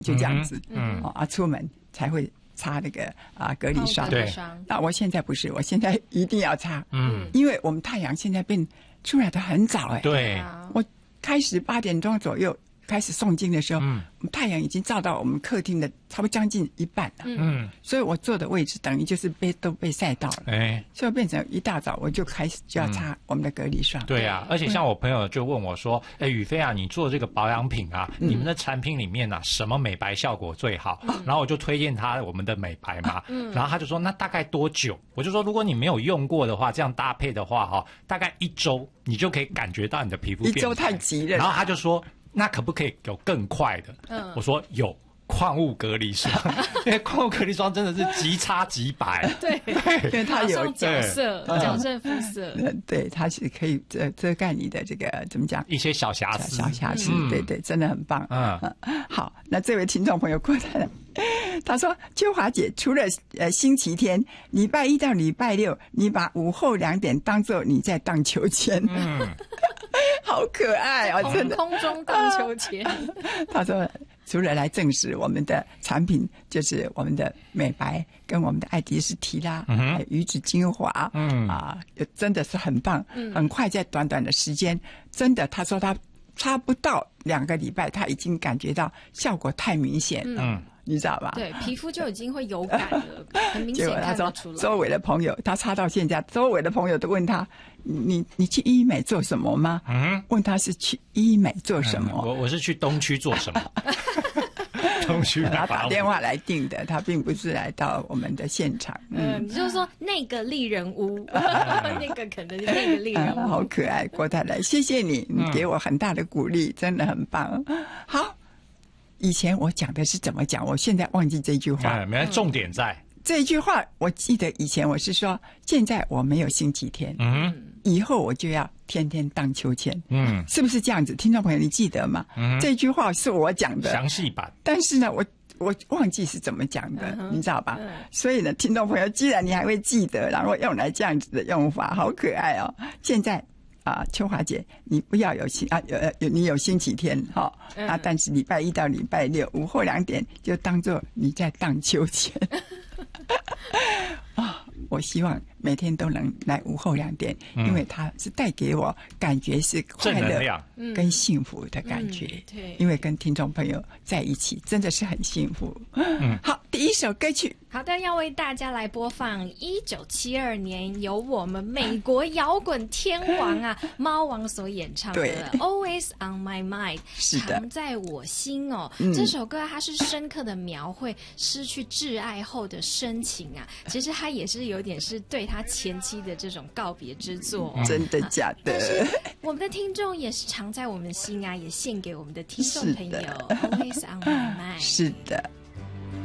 就这样子，出门才会擦那个隔离霜。 对， 那我现在不是，我现在一定要擦，因为我们太阳现在变出来的很早， 对， 我开始8点钟左右开始诵经的时候，我们太阳已经照到我们客厅的差不多将近一半了，所以我坐的位置等于就是都被晒到了，所以变成一大早我就开始就要擦我们的隔离霜。 对啊，而且像我朋友就问我说：“宇飞啊，你做这个保养品啊，你们的产品里面啊，什么美白效果最好？”然后我就推荐他我们的美白嘛，然后他就说：“那大概多久？”我就说：“如果你没有用过的话，这样搭配的话，大概1周你就可以感觉到你的皮肤变白。”1周太急了。 然后他就说。那可不可以有更快的？我说有矿物隔离霜，因为矿物隔离霜真的是即擦即白。 对， 因为它有角色，矫正肤色。 对，它是可以遮盖你的这个怎么讲？ 一些小瑕疵。 小瑕疵，对对，真的很棒。好，那这位听众朋友过来了，他说：“秋华姐，除了星期天，礼拜一到礼拜六，你把午后2点当作你在荡秋千。”好可爱哦，真的。 空中荡秋千。 他说，除了来证实我们的产品就是我们的美白跟我们的爱迪诗提拉、还有鱼子精华，真的是很棒，很快在短短的时间，真的，他说他差不到2个礼拜，他已经感觉到效果太明显了。你知道吧？ 对，皮肤就已经会有感了，很明显看得出来。 周围的朋友，他擦到现在，周围的朋友都问他：“你去医美做什么吗？”问他是去医美做什么？ 我是去东区做什么？东区他打电话来订的，他并不是来到我们的现场。 你就是说那个丽人屋，那个可能是那个丽人屋， 好可爱，郭太太，谢谢你，你给我很大的鼓励，真的很棒。好。以前我讲的是怎么讲，我现在忘记这句话。 没重点在这句话，我记得以前我是说，现在我没有星期天，以后我就要天天荡秋千，是不是这样子？听众朋友，你记得吗？这句话是我讲的详细版，但是呢，我忘记是怎么讲的，你知道吧？所以呢，听众朋友，既然你还会记得，然后用来这样子的用法，好可爱哦！现在。秋华姐，你不要有你有星期天但是礼拜一到礼拜六午后2点就当作你在荡秋千。我希望每天都能来午后2点，因为它是带给我感觉是快乐跟幸福的感觉。对，因为跟听众朋友在一起真的是很幸福。好，第一首歌曲。 好的，要为大家来播放1972年由我们美国摇滚天王猫王所演唱的《Always on My Mind》，常在我心哦。这首歌它是深刻的描绘失去挚爱后的深情其实它也是有点是对他前妻的这种告别之作。 真的假的？但是我们的听众也是常在我们心也献给我们的听众朋友。Always on My Mind。 是的。